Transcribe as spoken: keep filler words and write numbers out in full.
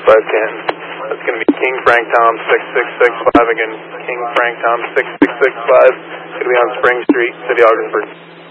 five Canton. That's going to be King Frank Tom six six six five. Again, King Frank Tom six six six five. It's going to be on Spring Street, City Augsburg.